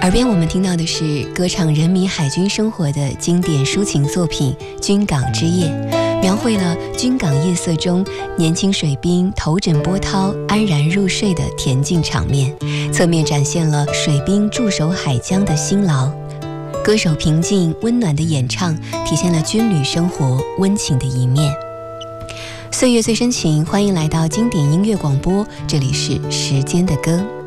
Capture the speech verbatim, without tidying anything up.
耳边我们听到的是歌唱人民海军生活的经典抒情作品《军港之夜》，描绘了军港夜色中年轻水兵头枕波涛安然入睡的恬静场面，侧面展现了水兵驻守海疆的辛劳。歌手平静温暖的演唱体现了军旅生活温情的一面。岁月最深情，欢迎来到经典音乐广播，这里是时间的歌。